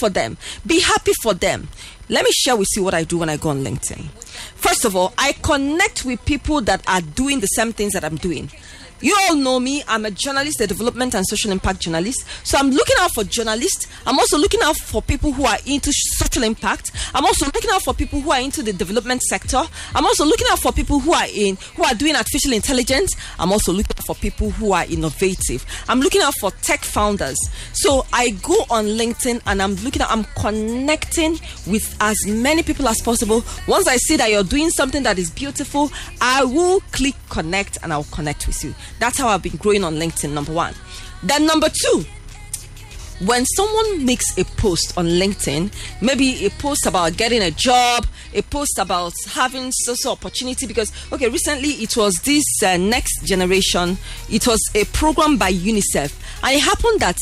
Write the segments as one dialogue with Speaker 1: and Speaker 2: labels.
Speaker 1: for them. Be happy for them. Let me share with you what I do when I go on LinkedIn. First of all, I connect with people that are doing the same things that I'm doing. You all know me. I'm a journalist, a development and social impact journalist. So I'm looking out for journalists. I'm also looking out for people who are into social impact. I'm also looking out for people who are into the development sector. I'm also looking out for people who are doing artificial intelligence. I'm also looking out for people who are innovative. I'm looking out for tech founders. So I go on LinkedIn and I'm connecting with as many people as possible. Once I see that you're doing something that is beautiful, I will click connect and I'll connect with you. That's how I've been growing on LinkedIn, number one. Then number two, when someone makes a post on LinkedIn, maybe a post about getting a job, a post about having social opportunity, because, okay, recently it was this Next Generation, it was a program by UNICEF, and it happened that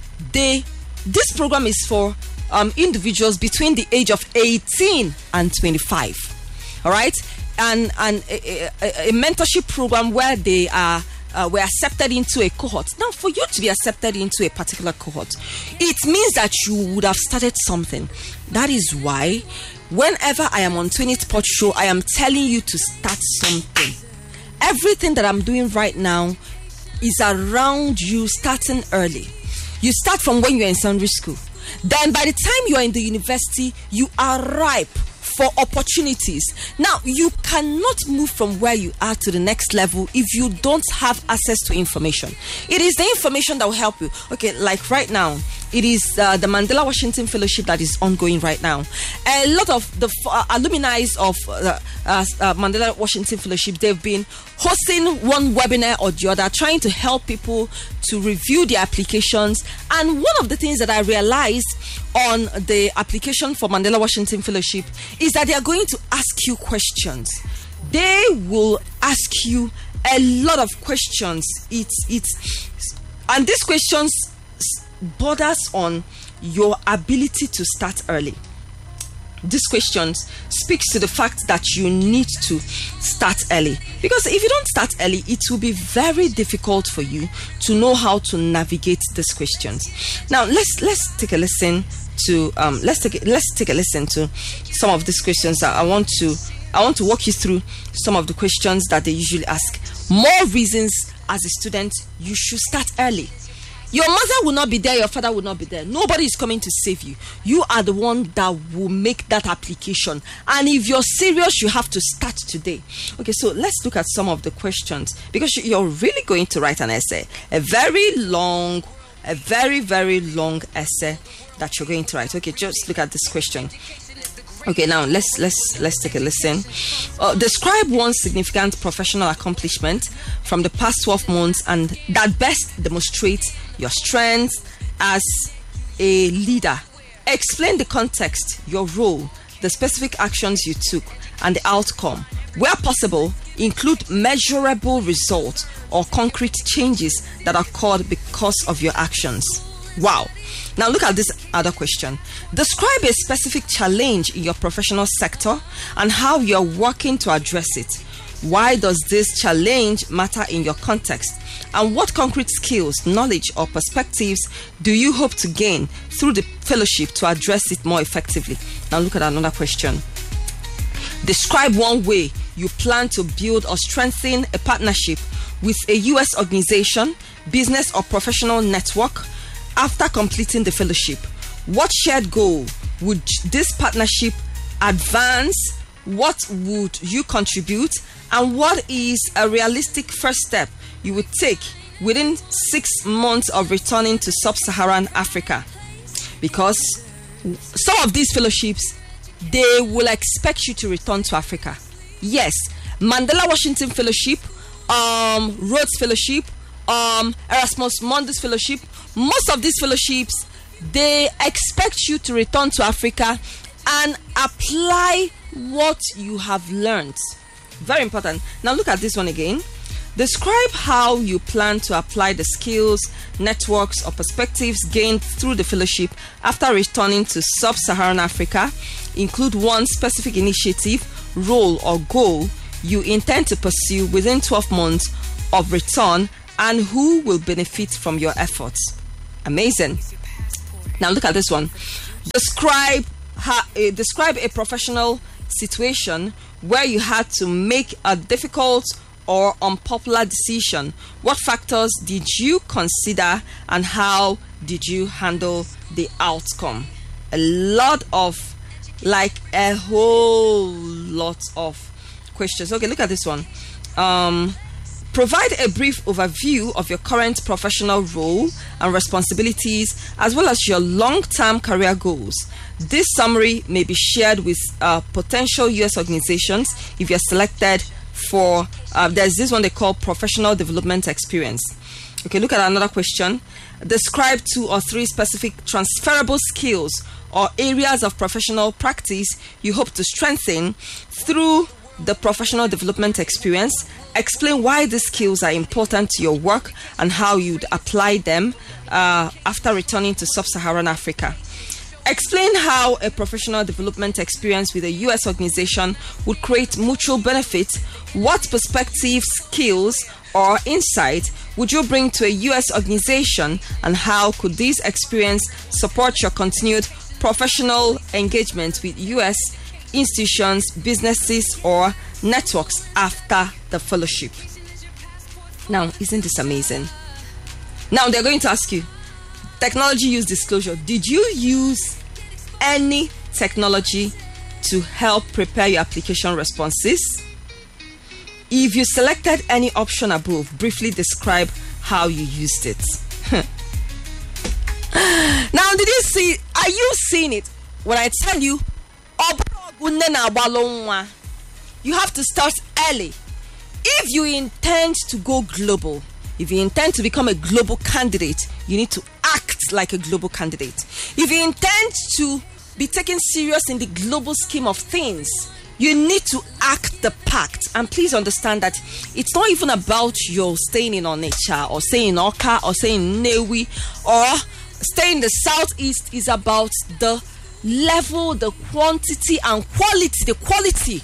Speaker 1: this program is for individuals between the age of 18 and 25, all right? And a mentorship program where they were accepted into a cohort. Now, for you to be accepted into a particular cohort, it means that you would have started something. That is why whenever I am on 20th Pod Show, I am telling you to start something. Everything that I'm doing right now is around you starting early. You start from when you're in secondary school. Then by the time you are in the university, you are ripe for opportunities. Now, you cannot move from where you are to the next level if you don't have access to information. It is the information that will help you. Okay, like right now, it is the Mandela Washington Fellowship that is ongoing right now. A lot of the alumni of Mandela Washington Fellowship, they've been hosting one webinar or the other, trying to help people to review their applications. And one of the things that I realized on the application for Mandela Washington Fellowship is that they are going to ask you questions. They will ask you a lot of questions. And these questions borders on your ability to start early. These questions speaks to the fact that you need to start early, because if you don't start early, it will be very difficult for you to know how to navigate these questions. Now, let's take a listen to let's take a listen to some of these questions. I want to walk you through some of the questions that they usually ask. More reasons as a student you should start early. Your mother will not be there, your father will not be there. Nobody is coming to save you. You are the one that will make that application. And if you're serious, you have to start today. Okay, so let's look at some of the questions, because you're really going to write an essay. A very, very long essay that you're going to write. Okay, just look at this question. Okay, now let's take a listen. Describe one significant professional accomplishment from the past 12 months and that best demonstrates your strengths as a leader. Explain the context, your role, the specific actions you took, and the outcome. Where possible, include measurable results or concrete changes that occurred because of your actions. Wow. Now look at this other question. Describe a specific challenge in your professional sector and how you're working to address it. Why does this challenge matter in your context? And what concrete skills, knowledge, or perspectives do you hope to gain through the fellowship to address it more effectively? Now look at another question. Describe one way you plan to build or strengthen a partnership with a U.S. organization, business, or professional network after completing the fellowship. What shared goal would this partnership advance? What would you contribute? And what is a realistic first step you would take within 6 months of returning to sub-Saharan Africa? Because some of these fellowships, they will expect you to return to Africa. Yes, Mandela Washington Fellowship, Rhodes Fellowship, Erasmus Mundus Fellowship, most of these fellowships, they expect you to return to Africa and apply what you have learned. Very important. Now look at this one again. Describe how you plan to apply the skills, networks, or perspectives gained through the fellowship after returning to sub-Saharan Africa. Include one specific initiative, role, or goal you intend to pursue within 12 months of return, and who will benefit from your efforts. Amazing. Now look at this one. Describe a professional situation where you had to make a difficult or unpopular decision. What factors did you consider and how did you handle the outcome? A whole lot of questions. Okay, look at this one. Provide a brief overview of your current professional role and responsibilities, as well as your long-term career goals. This summary may be shared with potential U.S. organizations if you're selected for, there's this one they call professional development experience. Okay, look at another question. Describe 2 or 3 specific transferable skills or areas of professional practice you hope to strengthen through the professional development experience. Explain why these skills are important to your work and how you'd apply them after returning to sub-Saharan Africa. Explain how a professional development experience with a U.S. organization would create mutual benefits. What perspective, skills, or insight would you bring to a U.S. organization, and how could this experience support your continued professional engagement with U.S. institutions, businesses, or networks after the fellowship? Now, isn't this amazing? Now, they're going to ask you, technology use disclosure. Did you use any technology to help prepare your application responses? If you selected any option above, briefly describe how you used it. Now, did you see? Are you seeing it? When I tell you, you have to start early. If you intend to go global, if you intend to become a global candidate, you need to act like a global candidate. If you intend to be taken serious in the global scheme of things, you need to act the pact. And please understand that it's not even about your staying in Onitsha or staying in Oka or staying in Newi or staying in the southeast. Is about the level, the quantity and quality, the quality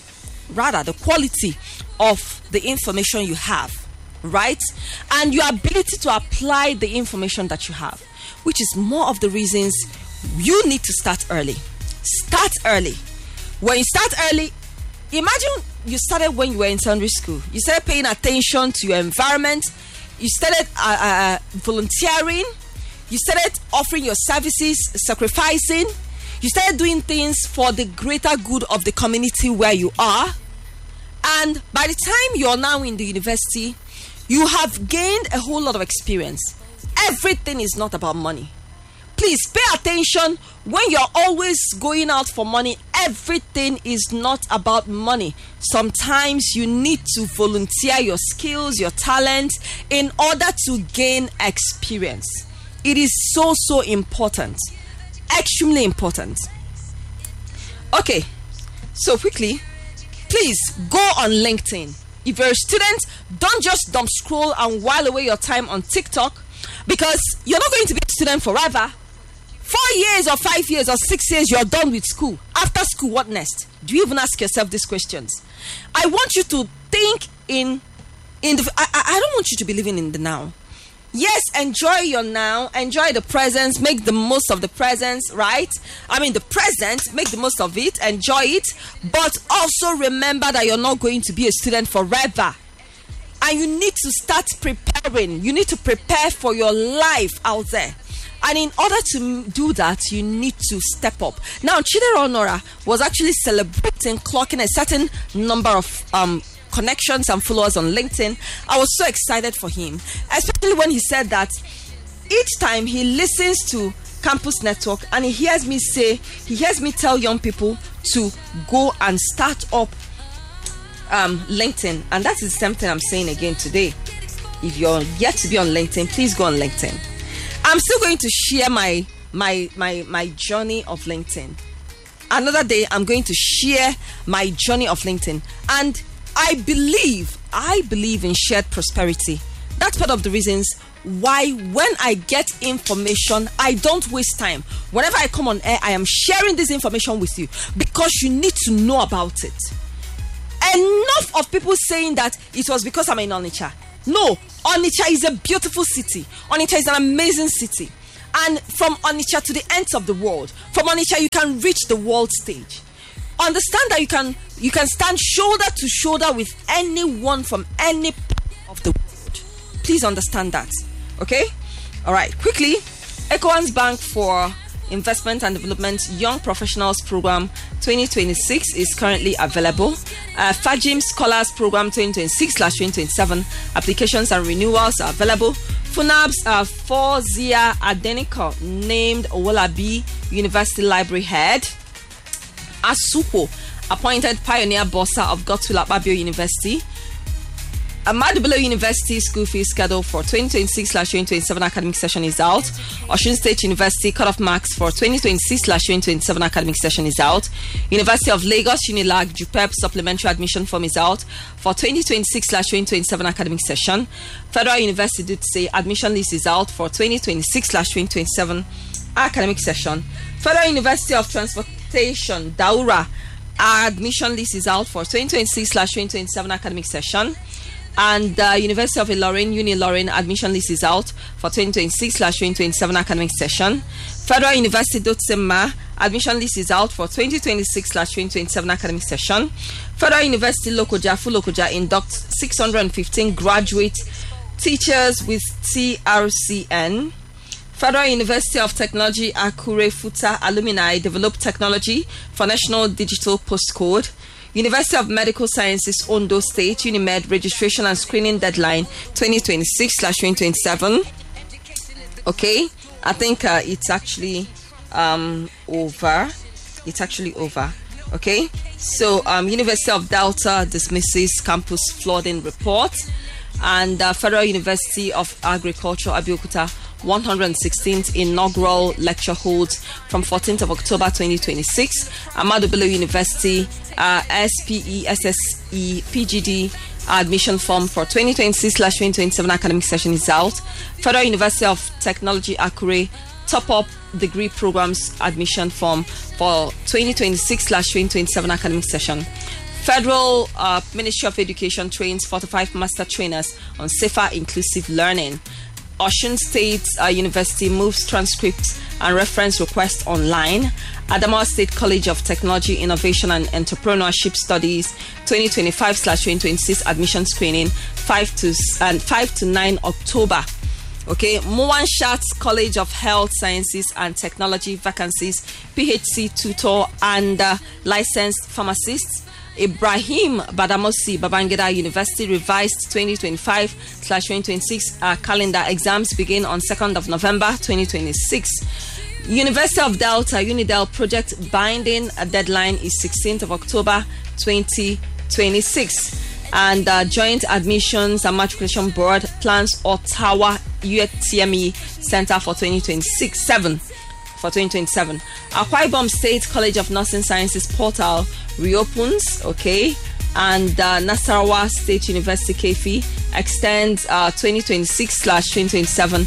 Speaker 1: of the information you have, right? And your ability to apply the information that you have, which is more of the reasons you need to start early. Start early. When you start early, imagine you started when you were in secondary school. You started paying attention to your environment. You started volunteering. You started offering your services, sacrificing. You started doing things for the greater good of the community where you are. And by the time you're now in the university, you have gained a whole lot of experience. Everything is not about money. Please pay attention. When you're always going out for money, everything is not about money. Sometimes you need to volunteer your skills, your talent, in order to gain experience. It is so important. Extremely important. Okay, so quickly, please go on LinkedIn. If you're a student, don't just dump scroll and while away your time on TikTok, because you're not going to be a student forever. 4 years or 5 years or 6 years, you're done with school. After school, what next? Do you even ask yourself these questions? I want you to think in the. I don't want you to be living in the now. Yes, enjoy your now, enjoy the present, make the most of the present, right? I mean the present, make the most of it, enjoy it, but also remember that you're not going to be a student forever. And you need to start preparing. You need to prepare for your life out there. And in order to do that, you need to step up. Now, Chidera Onora was actually celebrating clocking a certain number of connections and followers on LinkedIn. I was so excited for him, especially when he said that each time he listens to Campus Network and he hears me tell young people to go and start up LinkedIn. And that is the same thing I'm saying again today. If you're yet to be on LinkedIn, please go on LinkedIn. I'm still going to share my journey of LinkedIn. Another day, I'm going to share my journey of LinkedIn. And I believe in shared prosperity. That's part of the reasons why when I get information, I don't waste time. Whenever I come on air, I am sharing this information with you because you need to know about it. Enough of people saying that it was because I'm in Onitsha. No, Onitsha is a beautiful city. Onitsha is an amazing city. And from Onitsha to the ends of the world. From Onitsha, you can reach the world stage. Understand that you can stand shoulder to shoulder with anyone from any part of the world. Please understand that. Okay? All right. Quickly, EcoWan's Bank for Investment and Development Young Professionals Program 2026 is currently available. FAJIM Scholars Program 2026/2027 applications and renewals are available. FUNAB's Forzia Adeniko named Owolabi University Library Head. Asupo appointed Pioneer Bossa of Godswill Akpabio University. Ahmadu Bello University school fees schedule for 2026/2027 academic session is out. Osun State University cutoff marks for 2026/2027 academic session is out. University of Lagos Unilag JUPEP supplementary admission form is out for 2026/2027 academic session. Federal University did say admission list is out for 2026/2027 academic session. Federal University of Transportation Daura admission list is out for 2026/2027 academic session. And University of Ilorin, Uni-Ilorin admission list is out for 2026/2027 academic session. Federal University Dotsema admission list is out for 2026/2027 academic session. Federal University Lokoja, Fulokoja inducts 615 graduate teachers with TRCN. Federal University of Technology Akure Futa alumni develop technology for national digital postcode. University of Medical Sciences Ondo State Unimed registration and screening deadline 2026/2027. Okay, I think it's actually over. It's actually over. Okay, so University of Delta dismisses campus flooding report, and Federal University of Agriculture Abeokuta 116th inaugural lecture holds from 14th of October 2026. Ahmadu Bello University SPE SSE PGD admission form for 2026/2027 academic session is out. Federal University of Technology Akure top up degree programs admission form for 2026/2027 academic session. Federal Ministry of Education trains 45 master trainers on safer inclusive learning. Osun State University moves transcripts and reference requests online. Adamawa State College of Technology, Innovation and Entrepreneurship Studies 2025/2026 admission screening 5 to 9 October. Okay, Moan Shatz College of Health Sciences and Technology vacancies, PhD tutor and licensed pharmacists. Ibrahim Badamosi Babangida University revised 2025/2026 calendar exams begin on 2nd of November 2026. University of Delta Unidel project binding deadline is 16th of October 2026. And Joint Admissions and Matriculation Board plans Ottawa UTME Center for 2027. Akwa Ibom State College of Nursing Sciences portal reopens, okay, and Nasarawa State University KFI extends 2026/2027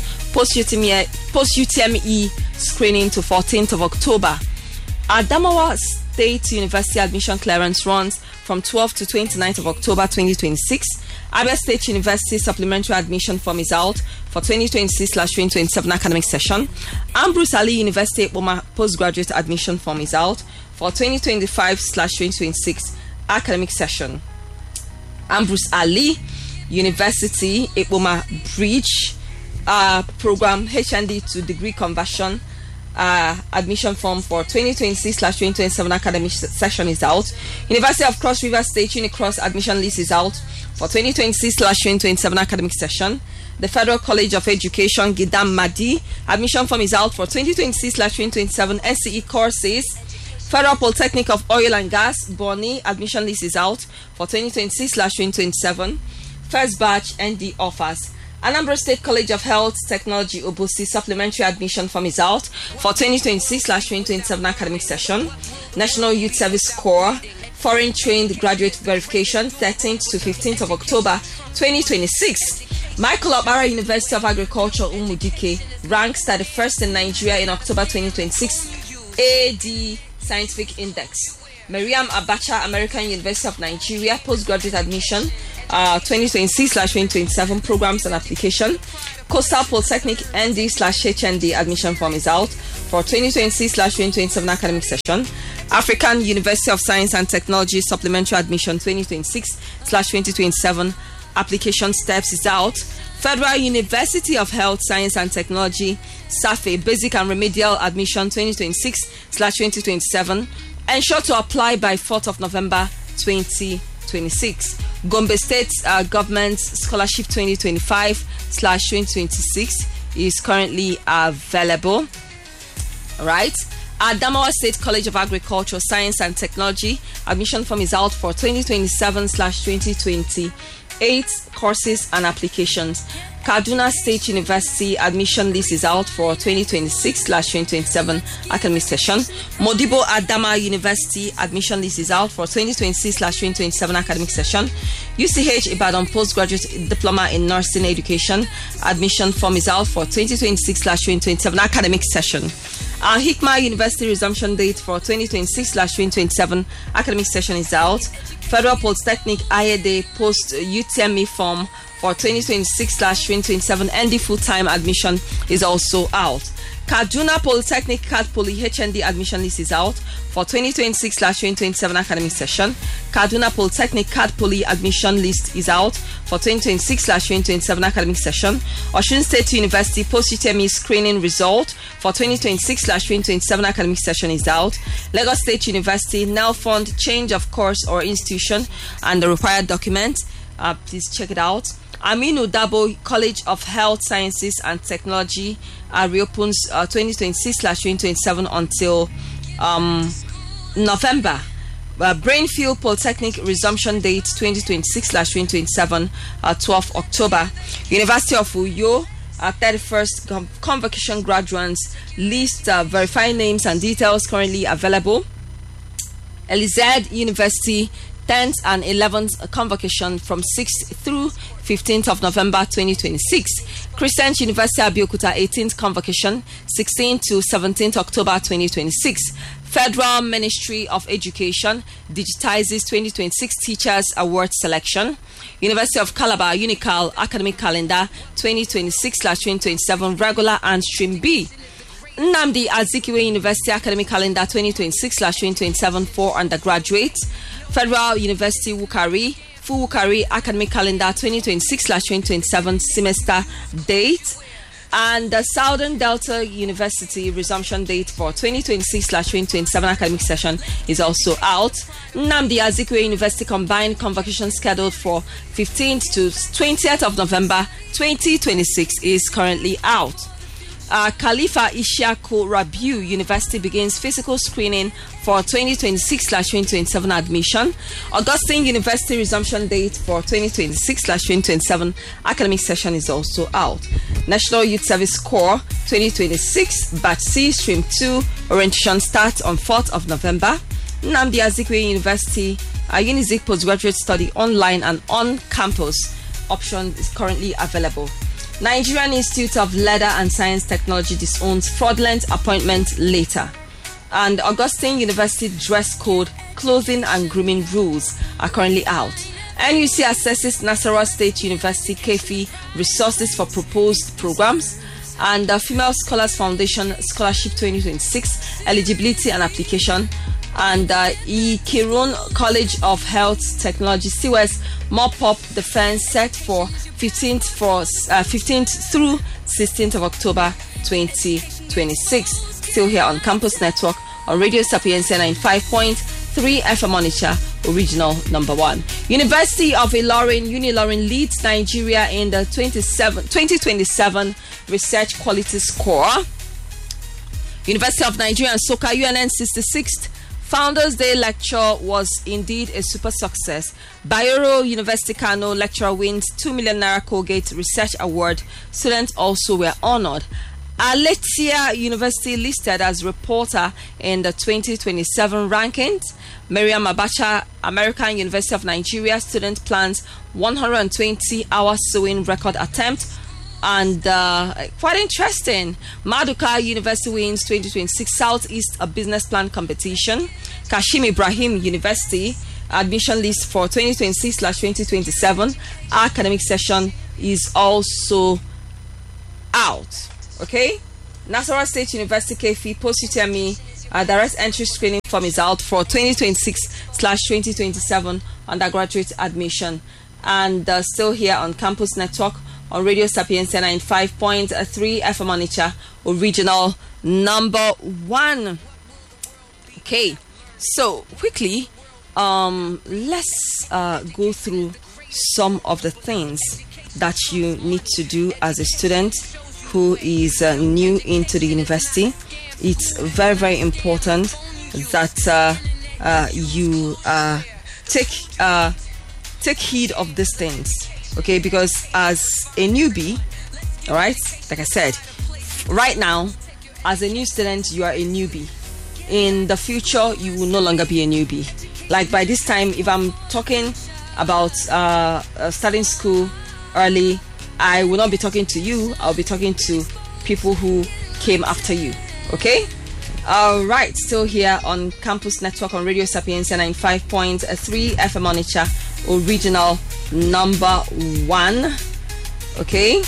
Speaker 1: post-UTME screening to 14th of October. Adamawa State University admission clearance runs from 12th to 29th of October 2026. Abia State University supplementary admission form is out for 2026/2027 academic session. Ambrose Ali University Ekpoma postgraduate admission form is out for 2025/2026 academic session. Ambrose Ali University Ekpoma Bridge program HND to degree conversion admission form for 2026/2027 academic session is out. University of Cross River State Unicross admission list is out for 2026/2027 academic session. The Federal College of Education Gidam Madi admission form is out for 2026/2027 NCE courses. Federal Polytechnic of Oil and Gas Bonny admission list is out for 2026/2027. First batch ND offers. Anambra State College of Health Technology Obosi supplementary admission form is out for 2026/2027 academic session. National Youth Service Corps foreign trained graduate verification 13th to 15th of October 2026. Michael Okpara University of Agriculture Umudike ranks 31st in Nigeria in October 2026 AD Scientific Index. Miriam Abacha American University of Nigeria postgraduate admission 2026/2027 programs and application. Coastal Polytechnic ND/HND admission form is out for 2026/2027 academic session. African University of Science and Technology supplementary admission 2026/2027 application steps is out. Federal University of Health Science and Technology SAFE basic and remedial admission 2026/2027. Ensure to apply by 4th of November 2026. Gombe State Government Scholarship 2025/2026 is currently available. Right. Adamawa State College of Agriculture, Science and Technology admission form is out for 2027/2028 courses and applications. Kaduna State University admission list is out for 2026/2027 academic session. Modibo Adama University admission list is out for 2026/2027 academic session. UCH Ibadan Postgraduate Diploma in Nursing Education admission form is out for 2026/2027 academic session. Hikma University resumption date for 2026/2027 academic session is out. Federal Polytechnic IED post UTME form for 2026/2027 ND full-time admission is also out. Kaduna Polytechnic CAD Poly HND admission list is out for 2026/2027 academic session. Kaduna Polytechnic CAD Poly admission list is out for 2026/2027 academic session. Osun State University post-UTME screening result for 2026/2027 academic session is out. Lagos State University NEL Fund change of course or institution and the required document. Please check it out. Aminu Dabo College of Health Sciences and Technology reopens 2026/2027 until November. Brainfield Polytechnic resumption date 2026/2027 12th October. University of Uyo 31st convocation graduates list verifying names and details currently available. Elizad University 10th and 11th convocation from 6th through 15th of November 2026. Christian University Abeokuta 18th convocation 16th to 17th October 2026. Federal Ministry of Education digitizes 2026 Teachers Award selection. University of Calabar Unical academic calendar 2026/2027 regular and stream B. Nnamdi Azikiwe University academic calendar 2026/2027 for undergraduates. Federal University Wukari full Wukari academic calendar 2026/2027 semester date. And the Southern Delta University resumption date for 2026/2027 academic session is also out. Nnamdi Azikiwe University combined convocation scheduled for 15th to 20th of November 2026 is currently out. Khalifa Ishaku Rabiu University begins physical screening for 2026/2027 admission. Augustine University resumption date for 2026/2027 academic session is also out. National Youth Service Corps 2026 Batch C Stream 2 orientation starts on 4th of November. Nnamdi Azikiwe University Unizik postgraduate study online and on campus option is currently available. Nigerian Institute of Leather and Science Technology disowns fraudulent appointment letter. And Augustine University dress code, clothing and grooming rules are currently out. NUC assesses Nasarawa State University KEFI resources for proposed programs. And the Female Scholars Foundation Scholarship 2026 eligibility and application. And Ikirun College of Health Technology CWES Mop-Up Defense set for 15th through 16th of October 2026. Still here on Campus Network on Radio Sapiencia 95.3 FM Onitsha, original number 1. University of Ilorin, Unilorin leads Nigeria in the 2027 Research Quality Score. University of Nigeria and Soka UNN 66th Founders Day lecture was indeed a super success. Bayero University Kano lecturer wins 2 million Naira Colgate Research Award. Students also were honored. Aletia University listed as reporter in the 2027 rankings. Miriam Abacha, American University of Nigeria student plans 120-hour sewing record attempt. And quite interesting, Maduka University wins 2026 Southeast Business Plan competition. Kashim Ibrahim University admission list for 2026/2027 academic session is also out. Okay, Nasarawa State University KFI post-UTME direct entry screening form is out for 2026/2027 undergraduate admission, and still here on Campus Network on Radio Sapienza 95.3 FM Onitsha, original number 1. Okay, so quickly, let's go through some of the things that you need to do as a student who is new into the university. It's very, very important that you take heed of these things, okay? Because as a newbie, all right, like I said, right now, as a new student, you are a newbie. In the future, you will no longer be a newbie. Like by this time, if I'm talking about starting school early, I will not be talking to you. I'll be talking to people who came after you. Okay? All right. Still here on Campus Network on Radio Sapienza 95.3 FM Onitsha, original number 1. Okay?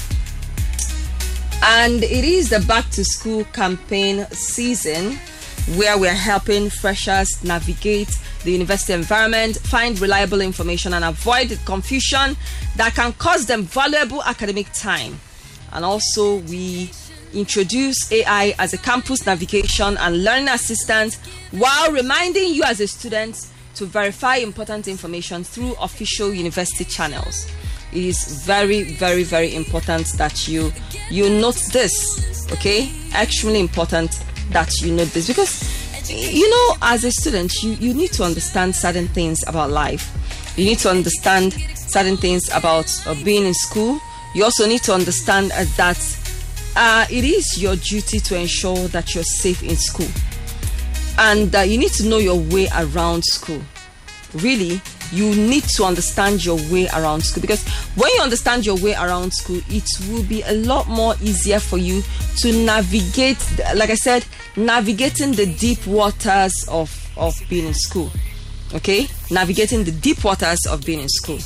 Speaker 1: And it is the back to school campaign season, where we're helping freshers navigate the university environment, find reliable information, and avoid the confusion that can cost them valuable academic time. And also, we introduce AI as a campus navigation and learning assistant, while reminding you as a student to verify important information through official university channels. It is very, very, very important that you note this, okay? Extremely important that you know this, because as a student you need to understand certain things about life. You need to understand certain things about being in school. You also need to understand that it is your duty to ensure that you're safe in school, and you need to know your way around school. Really, you need to understand your way around school, because when you understand your way around school, it will be a lot more easier for you to navigate, like I said, navigating the deep waters of being in school. Okay? Navigating the deep waters of being in school.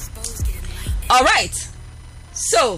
Speaker 1: All right. So,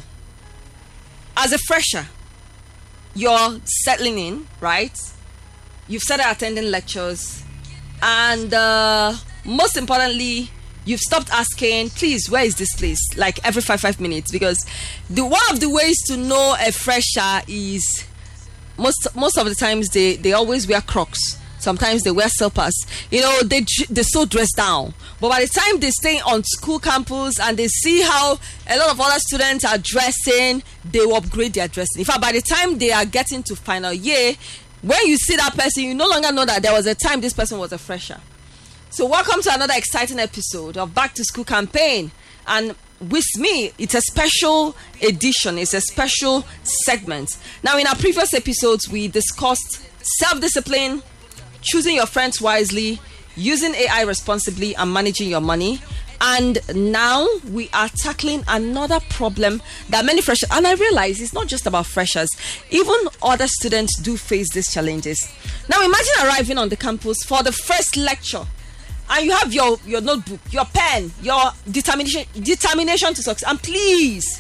Speaker 1: as a fresher, you're settling in, right? You've started attending lectures, and most importantly, you've stopped asking, please, where is this place? Like every 5 minutes, because one of the ways to know a fresher is most of the times they always wear Crocs. Sometimes they wear slippers. They're so dressed down. But by the time they stay on school campus and they see how a lot of other students are dressing, they will upgrade their dressing. In fact, by the time they are getting to final year, when you see that person, you no longer know that there was a time this person was a fresher. So welcome to another exciting episode of Back to School Campaign. And with me, it's a special edition. It's a special segment. Now, in our previous episodes, we discussed self-discipline, choosing your friends wisely, using AI responsibly, and managing your money. And now we are tackling another problem that many freshers, and I realize it's not just about freshers, even other students do face these challenges. Now imagine arriving on the campus for the first lecture, and you have your notebook, your pen, your determination to succeed. And please,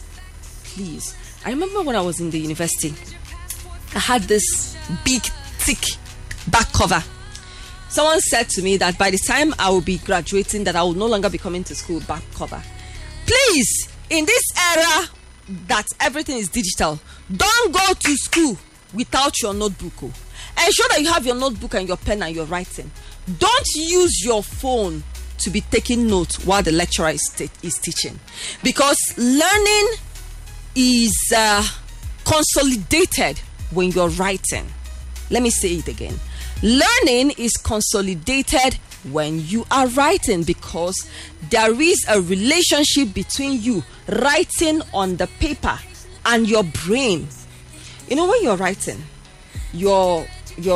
Speaker 1: I remember when I was in the university, I had this big, thick back cover. Someone said to me that by the time I will be graduating, that I will no longer be coming to school back cover. Please, in this era that everything is digital, don't go to school without your notebook. Ensure that you have your notebook and your pen and your writing. Don't use your phone to be taking notes while the lecturer is teaching, because learning is consolidated when you're writing. Let me say it again. Learning is consolidated when you are writing, because there is a relationship between you writing on the paper and your brain. When you're writing, you're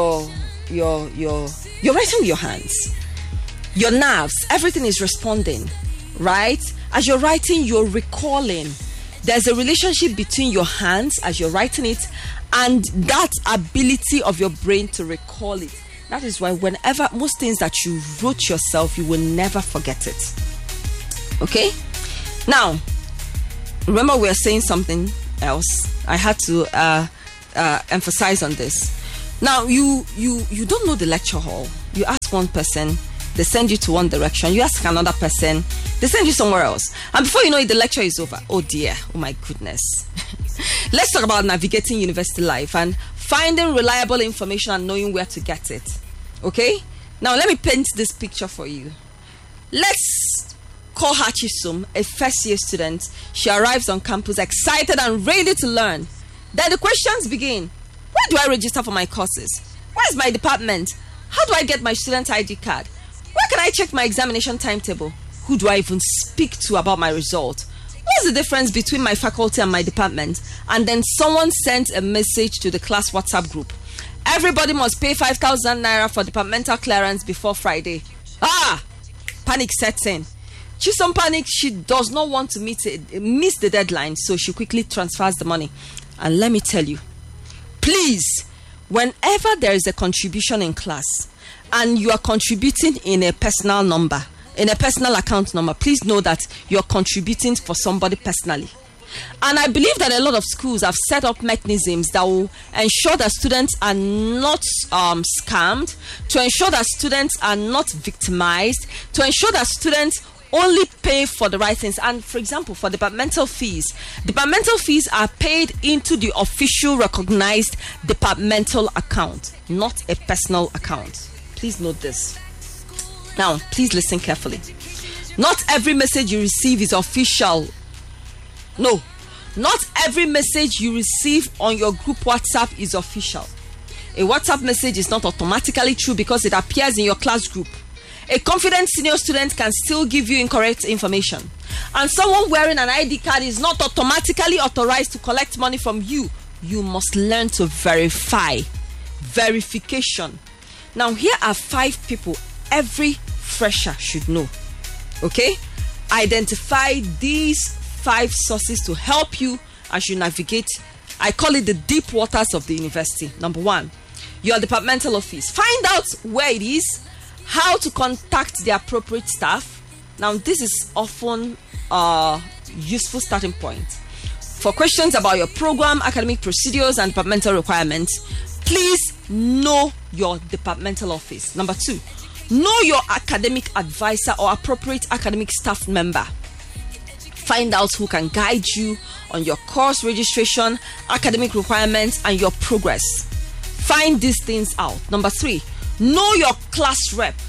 Speaker 1: writing with your hands, your nerves, everything is responding, right? As you're writing, you're recalling. There's a relationship between your hands as you're writing it and that ability of your brain to recall it. That is why whenever most things that you wrote yourself, you will never forget it. Okay? Now, remember we are saying something else. I had to emphasize on this. Now, you don't know the lecture hall. You ask one person, they send you to one direction. You ask another person, they send you somewhere else. And before you know it, the lecture is over. Oh dear, oh my goodness. Let's talk about navigating university life and finding reliable information and knowing where to get it. Okay? Now, let me paint this picture for you. Let's call her Chisum, a first year student. She arrives on campus excited and ready to learn. Then the questions begin. Where do I register for my courses? Where is my department? How do I get my student ID card? Where can I check my examination timetable? Who do I even speak to about my result? What's the difference between my faculty and my department? And then someone sent a message to the class WhatsApp group. Everybody must pay 5,000 naira for departmental clearance before Friday. Panic sets in. Chisom panics. She does not want to miss the deadline, so she quickly transfers the money. And let me tell you, please, whenever there is a contribution in class and you are contributing in a personal number, in a personal account number, please know that you're contributing for somebody personally. And I believe that a lot of schools have set up mechanisms that will ensure that students are not scammed, to ensure that students are not victimized, to ensure that students only pay for the right things. And for example, for departmental fees are paid into the official recognized departmental account, not a personal account. Please note this. Now, please listen carefully. Not every message you receive is official. No, not every message you receive on your group WhatsApp is official. A WhatsApp message is not automatically true because it appears in your class group. A confident senior student can still give you incorrect information. And someone wearing an ID card is not automatically authorized to collect money from you. You must learn to verify. Verification. Now, here are 5 people every fresher should know. Okay? Identify these 5 sources to help you as you navigate. I call it the deep waters of the university. Number 1, your departmental office. Find out where it is, how to contact the appropriate staff. Now, this is often a useful starting point. For questions about your program, academic procedures, and departmental requirements, please know your departmental office. Number 2, know your academic advisor or appropriate academic staff member. Find out who can guide you on your course registration, academic requirements, and your progress. Find these things out. Number 3, know your class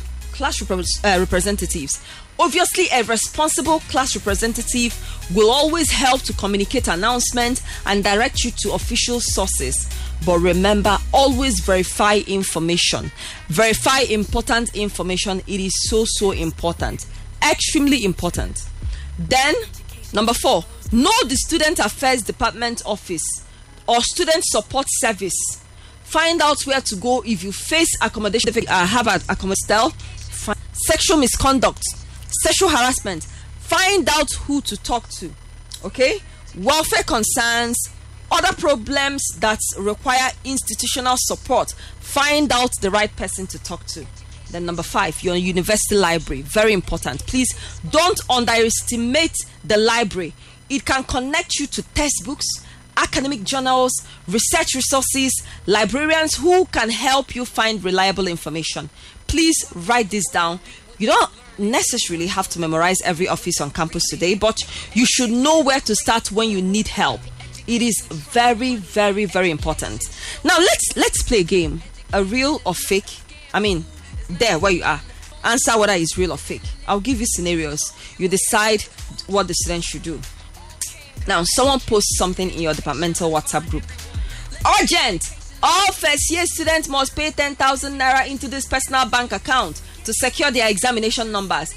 Speaker 1: representatives. Obviously, a responsible class representative will always help to communicate announcements and direct you to official sources. But remember, always verify information. Verify important information. It is so important. Extremely important. Then, number 4, know the Student Affairs Department office or Student Support Service. Find out where to go if you face accommodation, have an accommodation, sexual misconduct, sexual harassment. Find out who to talk to. Okay? Welfare concerns, other problems that require institutional support. Find out the right person to talk to. Then number 5, your university library. Very important. Please don't underestimate the library. It can connect you to textbooks, academic journals, research resources, librarians who can help you find reliable information. Please write this down. You don't necessarily have to memorize every office on campus today, but you should know where to start when you need help. It is very important. Now let's play a game. A real or fake? I mean, there where you are, answer whether it's real or fake. I'll give you scenarios. You decide what the student should do. Now, someone posts something in your departmental WhatsApp group. Urgent! All first year students must pay 10,000 naira into this personal bank account to secure their examination numbers.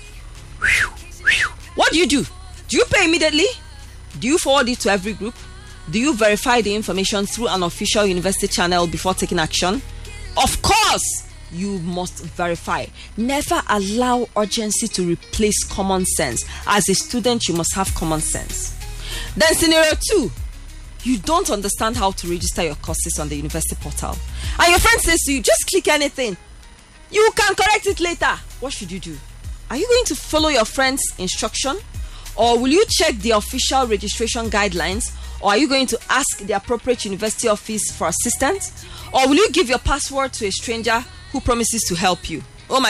Speaker 1: What do? Do you pay immediately? Do you forward it to every group? Do you verify the information through an official university channel before taking action? Of course, you must verify. Never allow urgency to replace common sense. As a student, you must have common sense. Then scenario 2, you don't understand how to register your courses on the university portal. And your friend says to you, just click anything. You can correct it later. What should you do? Are you going to follow your friend's instruction? Or will you check the official registration guidelines? Or are you going to ask the appropriate university office for assistance? Or will you give your password to a stranger who promises to help you?